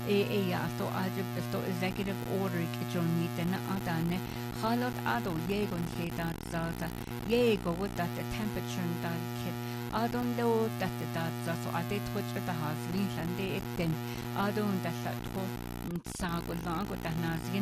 so so executive order Johnny then Adane Halot Ado Yegon Heda Zata Yego with that the temperature that kid I don't know that so I did twitch at the house Linland then I don't that Sago Lago that Nazin